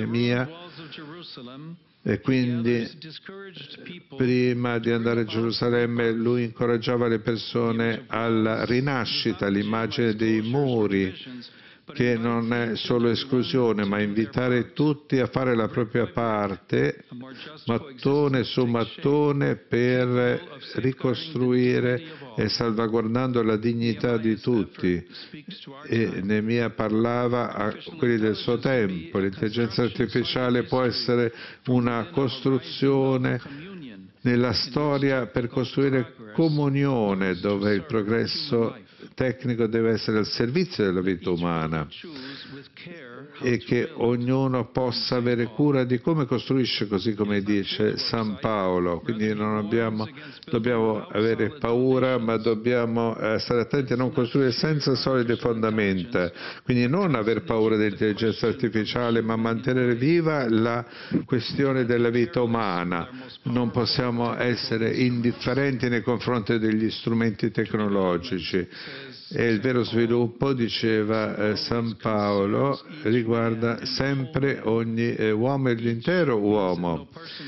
Geremia. E quindi prima di andare a Gerusalemme lui incoraggiava le persone alla rinascita, all'immagine dei muri, che non è solo esclusione, ma invitare tutti a fare la propria parte, mattone su mattone, per ricostruire e salvaguardando la dignità di tutti. E Neemia parlava a quelli del suo tempo. L'intelligenza artificiale può essere una costruzione nella storia per costruire comunione, dove il progresso tecnico deve essere al servizio della vita umana e che ognuno possa avere cura di come costruisce, così come dice San Paolo. Quindi non dobbiamo avere paura, ma dobbiamo stare attenti a non costruire senza solide fondamenta. Quindi non aver paura dell'intelligenza artificiale, ma mantenere viva la questione della vita umana. Non possiamo essere indifferenti nei confronti degli strumenti tecnologici. E il vero sviluppo, diceva San Paolo, riguarda sempre ogni uomo e l'intero uomo.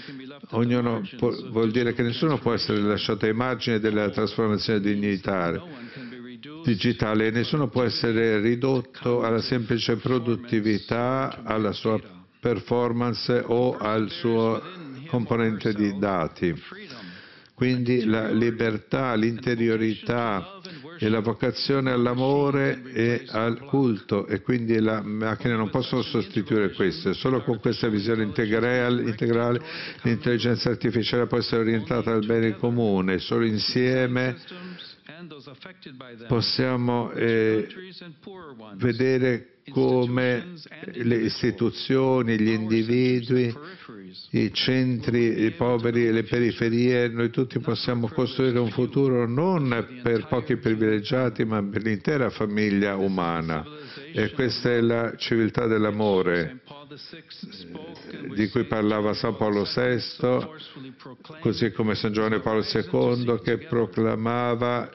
Vuol dire che nessuno può essere lasciato ai margini della trasformazione digitale e nessuno può essere ridotto alla semplice produttività, alla sua performance o al suo componente di dati. Quindi la libertà, l'interiorità e la vocazione all'amore e al culto, e quindi le macchine non possono sostituire questo. Solo con questa visione integrale l'intelligenza artificiale può essere orientata al bene comune. Solo insieme possiamo vedere come le istituzioni, gli individui, i centri, i poveri e le periferie, noi tutti possiamo costruire un futuro non per pochi privilegiati, ma per l'intera famiglia umana. E questa è la civiltà dell'amore di cui parlava San Paolo VI, così come San Giovanni Paolo II, che proclamava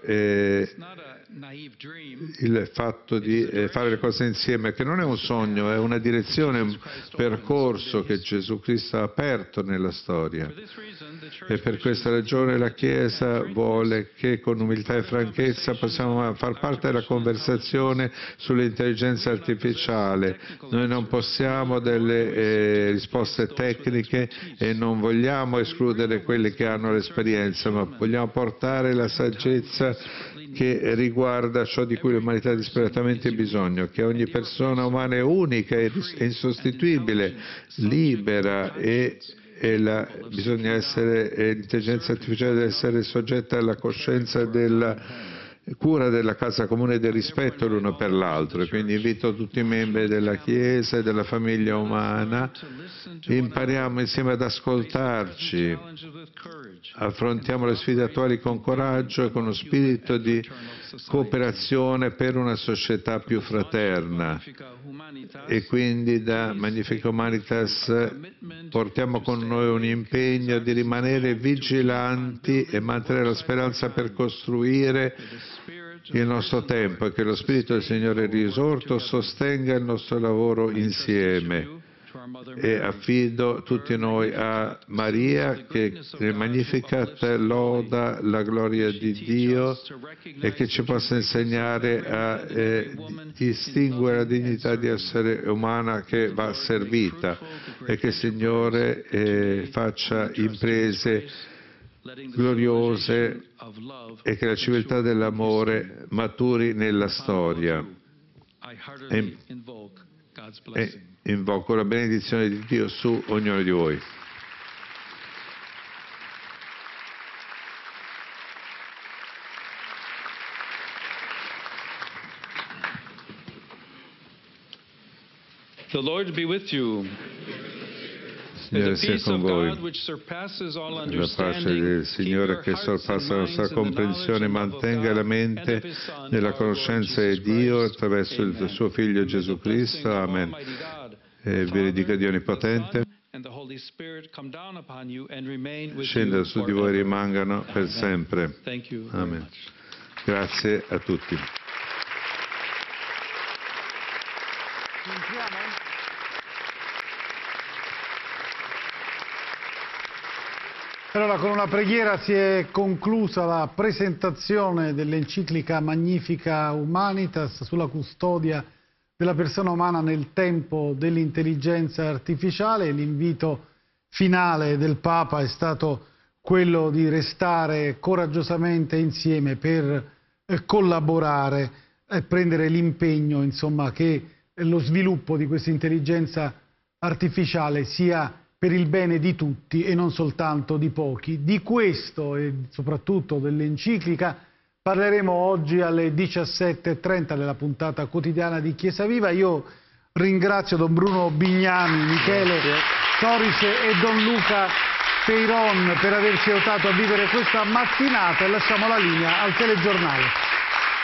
il fatto di fare le cose insieme, che non è un sogno, è una direzione, un percorso che Gesù Cristo ha aperto nella storia. E per questa ragione la Chiesa vuole che con umiltà e franchezza possiamo far parte della conversazione sull'intelligenza artificiale. Noi non possiamo delle risposte tecniche e non vogliamo escludere quelli che hanno l'esperienza, ma vogliamo portare la saggezza che riguarda ciò di cui l'umanità ha disperatamente bisogno, che ogni persona umana è unica e insostituibile, libera l'intelligenza artificiale deve essere soggetta alla coscienza della cura della casa comune e del rispetto l'uno per l'altro. E quindi invito tutti i membri della Chiesa e della famiglia umana, impariamo insieme ad ascoltarci, affrontiamo le sfide attuali con coraggio e con uno spirito di cooperazione per una società più fraterna. E quindi da Magnifica Humanitas portiamo con noi un impegno di rimanere vigilanti e mantenere la speranza per costruire il nostro tempo, e che lo Spirito del Signore risorto sostenga il nostro lavoro insieme. E affido tutti noi a Maria, che nel Magnificat loda la gloria di Dio e che ci possa insegnare a distinguere la dignità di essere umana che va servita, e che il Signore faccia imprese gloriose e che la civiltà dell'amore maturi nella storia. E invoco la benedizione di Dio su ognuno di voi. The Lord be with you. Signore sia con voi. La pace del Signore che sorpassa la nostra comprensione mantenga la mente nella conoscenza di Dio attraverso il suo Figlio Gesù Cristo. Amen. E vi benedica Dio Onnipotente. Scenda su di voi e rimangano per sempre. Amen. Grazie a tutti. Allora, con una preghiera si è conclusa la presentazione dell'enciclica Magnificat Humanitas sulla custodia della persona umana nel tempo dell'intelligenza artificiale. L'invito finale del Papa è stato quello di restare coraggiosamente insieme per collaborare e prendere l'impegno, insomma, che lo sviluppo di questa intelligenza artificiale sia per il bene di tutti e non soltanto di pochi. Di questo e soprattutto dell'enciclica parleremo oggi alle 17:30 nella puntata quotidiana di Chiesa Viva. Io ringrazio Don Bruno Bignami, Michele Sorise e Don Luca Peiron per averci aiutato a vivere questa mattinata e lasciamo la linea al telegiornale.